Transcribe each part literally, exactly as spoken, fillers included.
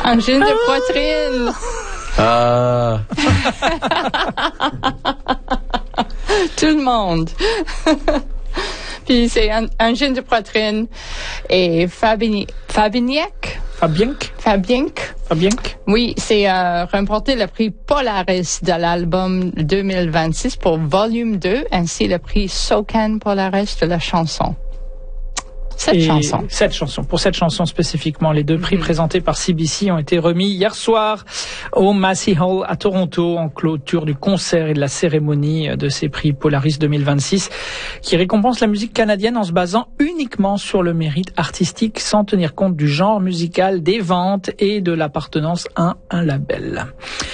Angine de poitrine. Ah. Tout le monde. Puis c'est un, angine de poitrine et Fabini, Fabiniac. Fabienc. Fabienc. Fabienc. Oui, c'est euh, remporté le prix Polaris de l'album deux mille vingt-six pour volume deux, ainsi le prix SOCAN Polaris de la chanson. Cette Et chanson. Cette chanson. Pour cette chanson spécifiquement, les deux prix mm-hmm. présentés par C B C ont été remis hier soir au Massey Hall à Toronto en clôture du concert et de la cérémonie de ces prix Polaris deux mille vingt-six qui récompense la musique canadienne en se basant uniquement sur le mérite artistique sans tenir compte du genre musical, des ventes et de l'appartenance à un label.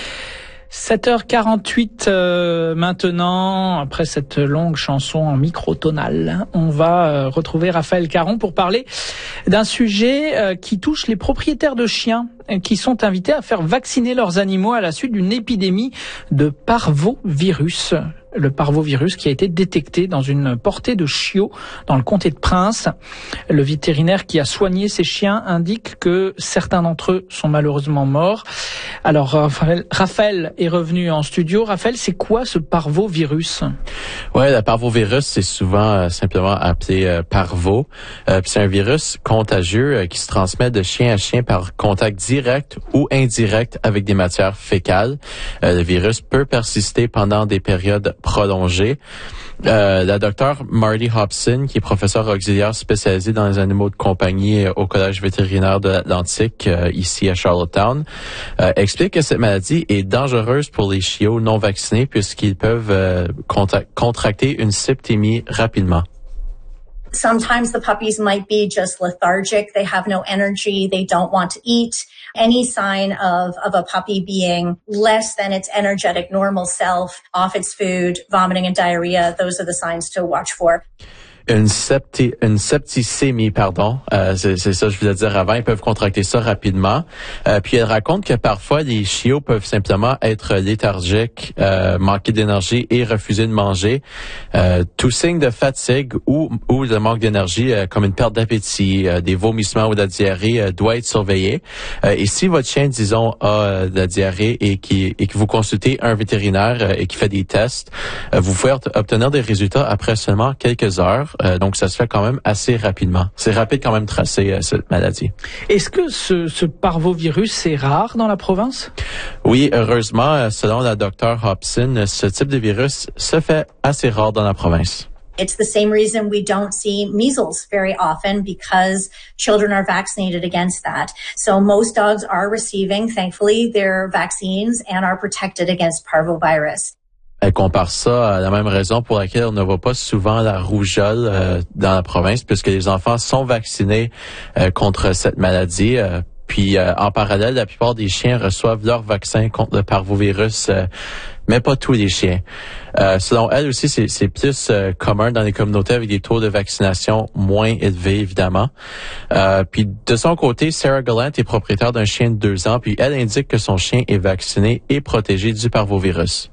sept heures quarante-huit euh, maintenant, après cette longue chanson en microtonal, on va euh, retrouver Raphaël Caron pour parler d'un sujet euh, qui touche les propriétaires de chiens euh, qui sont invités à faire vacciner leurs animaux à la suite d'une épidémie de parvovirus. Le parvovirus qui a été détecté dans une portée de chiots dans le comté de Prince. Le vétérinaire qui a soigné ces chiens indique que certains d'entre eux sont malheureusement morts. Alors Raphaël, Raphaël est revenu en studio. Raphaël, c'est quoi ce parvovirus? Ouais, le parvovirus, c'est souvent euh, simplement appelé euh, parvo. Euh, puis c'est un virus contagieux euh, qui se transmet de chien à chien par contact direct ou indirect avec des matières fécales. Euh, le virus peut persister pendant des périodes prolongée. Euh, la docteure Marty Hobson, qui est professeure auxiliaire spécialisée dans les animaux de compagnie au Collège vétérinaire de l'Atlantique, euh, ici à Charlottetown, euh, explique que cette maladie est dangereuse pour les chiots non vaccinés puisqu'ils peuvent euh, contra- contracter une septémie rapidement. Sometimes the puppies might be just lethargic. They have no energy. They don't want to eat. Any sign of, of a puppy being less than its energetic normal self, off its food, vomiting and diarrhea, those are the signs to watch for. Une septi, une septicémie, pardon. Euh, c'est, c'est ça que je voulais dire avant. Ils peuvent contracter ça rapidement. Euh, puis elle raconte que parfois les chiots peuvent simplement être léthargiques, euh, manquer d'énergie et refuser de manger. Euh, tout signe de fatigue ou ou de manque d'énergie, euh, comme une perte d'appétit, euh, des vomissements ou de la diarrhée, euh, doit être surveillé. Euh, et si votre chien, disons, a euh, de la diarrhée et qui et que vous consultez un vétérinaire euh, et qui fait des tests, euh, vous pouvez obtenir des résultats après seulement quelques heures. Euh, donc, ça se fait quand même assez rapidement. C'est rapide quand même tracer euh, cette maladie. Est-ce que ce, ce parvovirus est rare dans la province? Oui, heureusement, selon la docteure Hobson, ce type de virus se fait assez rare dans la province. It's the same reason we don't see measles very often because children are vaccinated against that. So most dogs are receiving, thankfully, their vaccines and are protected against parvovirus. Elle compare ça à la même raison pour laquelle on ne voit pas souvent la rougeole euh, dans la province, puisque les enfants sont vaccinés euh, contre cette maladie. Euh, puis euh, en parallèle, la plupart des chiens reçoivent leur vaccin contre le parvovirus, euh, mais pas tous les chiens. Euh, selon elle aussi, c'est, c'est plus euh, commun dans les communautés avec des taux de vaccination moins élevés, évidemment. Euh, puis de son côté, Sarah Gallant est propriétaire d'un chien de deux ans, puis elle indique que son chien est vacciné et protégé du parvovirus.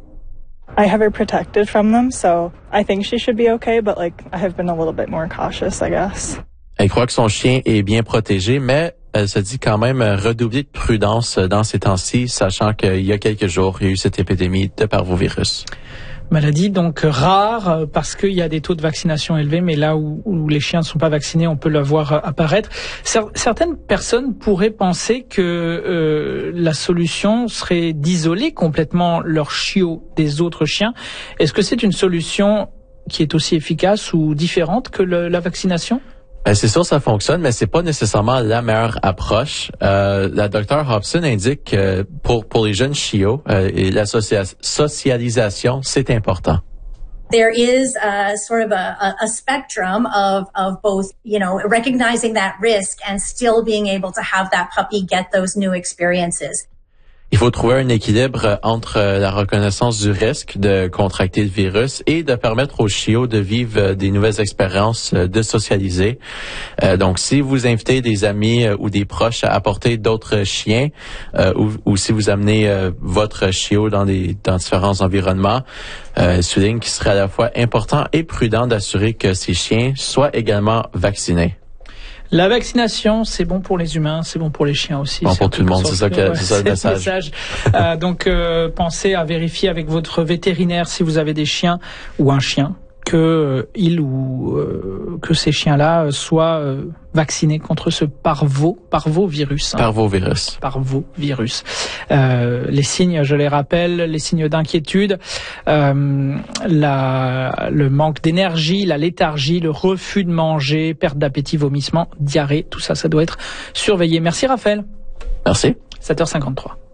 I have her protected from them, so I think she should be okay, but like I have been a little bit more cautious, I guess. Elle croit que son chien est bien protégé, mais elle se dit quand même redoubler de prudence dans ces temps-ci, sachant qu'il y a quelques jours, il y a eu cette épidémie de parvovirus. Maladie donc rare parce qu'il y a des taux de vaccination élevés, mais là où, où les chiens ne sont pas vaccinés, on peut le voir apparaître. Certaines personnes pourraient penser que euh, la solution serait d'isoler complètement leurs chiots des autres chiens. Est-ce que c'est une solution qui est aussi efficace ou différente que le, la vaccination? Ben, c'est sûr, ça fonctionne, mais c'est pas nécessairement la meilleure approche. Euh, la docteure Hobson indique que pour pour les jeunes chiots, euh, et la socia- socialisation, c'est important. There is a sort of a, a spectrum of, of both, you know, recognizing that risk and still being able to have that puppy get those new experiences. Il faut trouver un équilibre entre la reconnaissance du risque de contracter le virus et de permettre aux chiots de vivre des nouvelles expériences, de socialiser. Euh, donc, si vous invitez des amis ou des proches à apporter d'autres chiens, euh, ou, ou si vous amenez euh, votre chiot dans des dans différents environnements, euh, souligne qu'il serait à la fois important et prudent d'assurer que ces chiens soient également vaccinés. La vaccination, c'est bon pour les humains, c'est bon pour les chiens aussi. Bon pour tout le monde, c'est ça, que, ouais, c'est ça le message. Le message. euh, donc, euh, pensez à vérifier avec votre vétérinaire si vous avez des chiens ou un chien, que euh, il ou euh, que ces chiens-là soient euh, vaccinés contre ce parvo, parvovirus. Hein. Parvovirus. Parvovirus. Euh, les signes, je les rappelle, les signes d'inquiétude, euh, la, le manque d'énergie, la léthargie, le refus de manger, perte d'appétit, vomissement, diarrhée, tout ça, ça doit être surveillé. Merci Raphaël. Merci. sept heures cinquante-trois.